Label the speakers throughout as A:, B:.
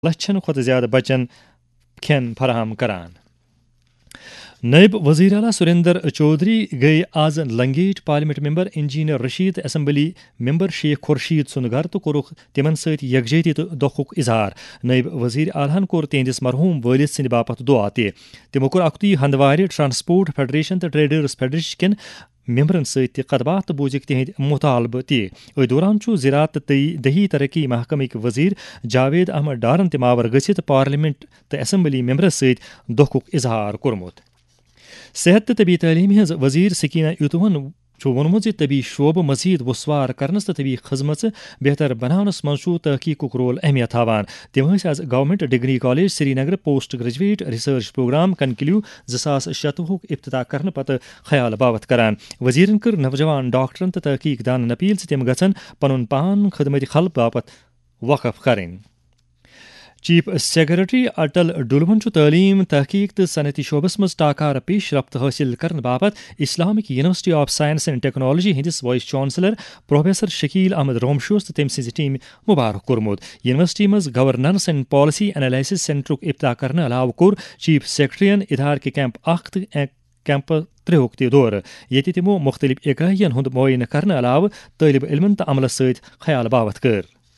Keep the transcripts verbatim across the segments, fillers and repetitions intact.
A: لچھن کھت زیادہ بچن کھین فراہم کران. نائب وزیر اعلیٰ سریندر چودھری گئی آز لنگیٹ پارلیمنٹ ممبر انجینئر رشید اسمبلی ممبر شیخ خورشید سند گھر تو کورک تمن ست یکجہتی تو دکھک اظہار. نائب وزیر اعلیٰ کور تہندس مرحوم والد سند باپت دعا تہ. تمو کور اکتی ہندوارِ ٹرانسپورٹ فیڈریشن تو ٹریڈرز فیڈریشن کن ممبرن ست کت بات تو بوزک تہند مطالبہ تہ. ات دوران زراعت تو دیہی ترقی محکمک وزیر جاوید احمد ڈارن تہ ماور گژھت پارلیمنٹ تو اسمبلی ممبرس ست دکھک اظہار کورمت. صحت تو طبی تعلیم ہز وزیر سکینہ یوتون وونمت طبی شعبہ مزید وسوار کرنس تو طبی خدمت بہتر بنانس مز تحقیق رول اہمیت ہاوان. تم آز گورنمنٹ ڈگری کالج سری Nagar post graduate research programme conclave زاس شتوہ افتتاح کرنے پتہ خیال باوت کران. وزیرن کر نوجوان ڈاکٹرن تو تحقیق دانن اپیل تم گھن پن پان خدمت خلق باپت وقف کریں. چیف سیکرٹری اٹل ڈلون تعلیم تحقیق تو صنعتی شعبس مز ٹاکار پیش رفت حاصل کرنے باپت Islamic university of science and technology ہندس vice chancellor professor Shakeel Ahmad رومشوس تو تم سز ٹیم مبارک کورمت. یونیورسٹی مز governance and policy analysis centric افتتاح کرنے علاوہ کور چیف سیکرٹرین ادارہ کے کیمپ اخ تو کیمپ تریک تہ دور یت تمو مختلف اکائین ہند معائنہ کرنے علاوہ طالب علمن تو عملس ست خیال باوت کر.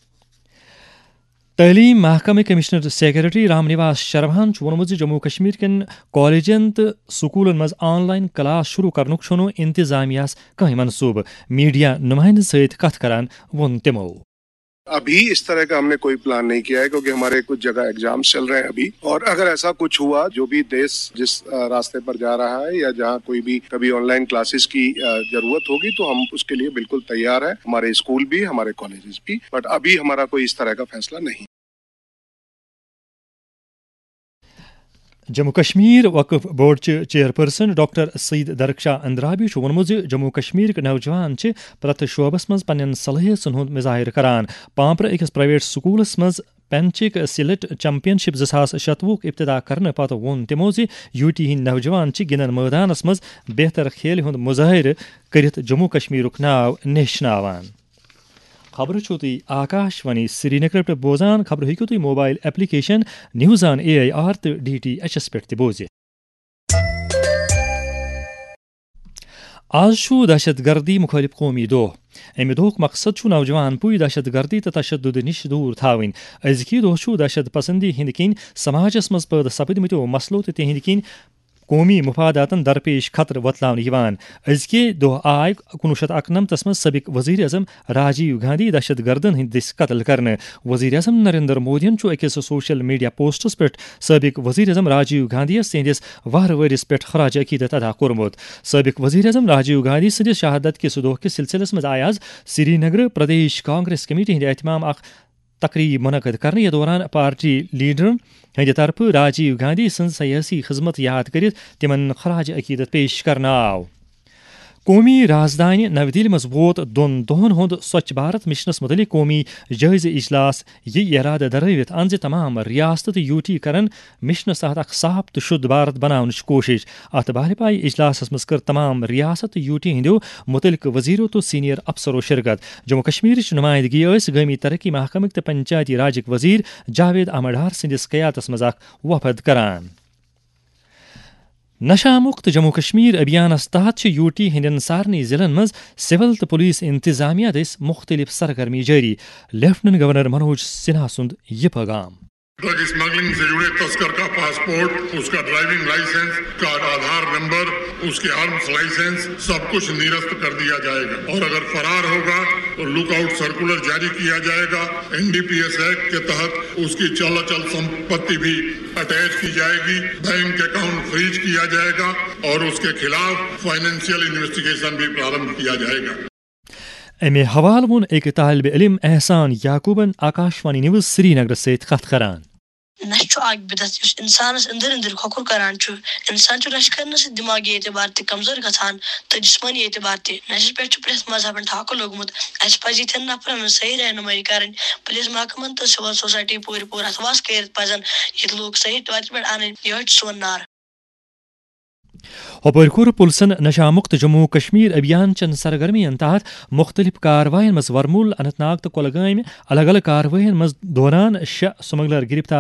A: تعلیم محکمہ کمشنر سیکرٹری رام نواس شربہان وونمت جموں کشمیر کن کالجن تو سکولن مز آن لائن کلاس شروع کرنک چھنو انتظامیہ کہیں منصوبہ. میڈیا نمائندن ست کت کران وون تمو
B: ابھی اس طرح کا ہم نے کوئی پلان نہیں کیا ہے کیونکہ ہمارے کچھ جگہ ایگزامز چل رہے ہیں ابھی, اور اگر ایسا کچھ ہوا جو بھی دیش جس راستے پر جا رہا ہے یا جہاں کوئی بھی کبھی آن لائن کلاسز کی ضرورت ہوگی تو ہم اس کے لیے بالکل تیار ہیں, ہمارے اسکول بھی ہمارے کالجز بھی, بٹ ابھی ہمارا کوئی اس طرح کا فیصلہ نہیں.
A: جموں کشمیر وقف بورڈ چیئرپرسن ڈاکٹر سعید درخشاہ اندرابی وونمت جموں کشمیر نوجوان پرت شعبس مز پنن صلاحیتن ہند مظاہر کران. پامپر اکس پرائیویٹ سکولس مز پینچک سلٹ چیمپئن شپ زاس شتوہ افتتاح کرنے پتہ وون تمو یو ٹی ہند نوجوان گندن میدانس مز بہتر کھیل ہند مظاہر کرت جموں کشمیرک ناو نیشناوان. خبر چھو تھی آکاش وانی سری نگر پہ بوزان. خبر ہیکو تھی mobile application news on a I R تو ڈی ٹی ایچ ایس پہ تہ بوزت. آج چھو دہشت گردی مخالف قومی دہ. امہ دہک مقصد چھو نوجوان پوی دہشت گردی تو تشدد نش دور تھاون. ازکی دہ چھو دہشت پسندی ہند کن سماجس مز پید سپدمتو مسلو تو تہند کن قومی مفاداتن درپیش خطر وتلان. ازکہ دہ آئے کنوہ شیت اکنمتس مز سابق وزیر اعظم راجیو گاندھی دہشت گردن ہند دس قتل کرنے. وزیر اعظم نریندر مودین اکس سوشل میڈیا پوسٹس پہ سابق وزیر اعظم راجیو گاندھی تہندس وہر ورس پہ خراج عقیدت ادا کورمت. سابق وزیر اعظم راجیو گاندھی سندس شہادت کس دہ کس سلسلس مز آئے آز سری نگر پردیش کانگریس کمیٹی ہند اہتمام اخ تقریب منعقد کرنے. یہ دوران پارٹی لیڈرن ہند طرف راجیو گاندھی سن سیاسی خدمت یاد کرت تمن خراج عقیدت پیش کرنا آو. قومی رازدانی نو دہلی مز ووت دون دہن ہند سوچھ بھارت مشنس متعلق قومی جائزہ اجلاس. یہ ارادہ درٲوِتھ ان زِ تمام ریاست تو یو ٹی کرن مشنس تحت اخ صاف تو شد بھارت بناونچ کوشش. ات بہر پائی اجلاسس مز کر تمام ریاست تو یو ٹی ہندو متعلق وزیرو تو سینئر افسرو شرکت. جموں کشمیر نمائندگی یس قومی ترقی محکمک تو پنچایتی راجک وزیر جاوید احمد ڈار سندس قیادتس مز اخ وفد کران. نشہ مکت جموں کشمیر ابھیانس تحت یو ٹی ہندین سارنی ضلع مز سول تو پولیس انتظامیہ دس مختلف سرگرمی جاری. لیفٹننٹ گورنر منوج سنہا سند یہ پیغام.
C: ڈرگ اسمگلنگ سے جڑے تسکر کا پاسپورٹ, اس کا ڈرائیونگ لائسنس, کا آدھار نمبر, اس کے آرمز لائسنس سب کچھ نیرست کر دیا جائے گا, اور اگر فرار ہوگا تو لک آؤٹ سرکولر جاری کیا جائے گا. N D P S act کے تحت اس کی چل اچل سمپتی بھی اٹیچ کی جائے گی, بینک اکاؤنٹ فریز کیا جائے گا, اور اس کے خلاف فائنینشیل انویسٹیگیشن بھی پرارمبھ کیا جائے گا.
A: امہ حوالہ وون ایک طالب علم احسان یعقوبن آکاشوانی نیوز سری نگر ست کت کران.
D: نشہ اک بدت اس انسانس اندر اندر کھوکھر کران چھ. انسان چھ نشہ کرنے سے دماغی اعتبار تہ کمزور گژھان تو جسمانی اعتبار تہ. نشہ پہ پریت مذہبن ٹھاکہ لوگمت. اس پزِ یتھین نفرن صحیح رہنمائی کریں. پولیس محکمن تو سول سوسائٹی پوری پور اتواس کرت پزن یہ لوگ صحیح توتہ پہ ان. یہ سون نار.
A: ہوپر کور پلسن نشہ مکت جموں کشمیر ابھیان چن سرگرمین تحت مختلف کاروائن مز ورمول اننت ناگ تو کولگام الگ الگ کاروائن مز دوران شہ سمگلر گرفتار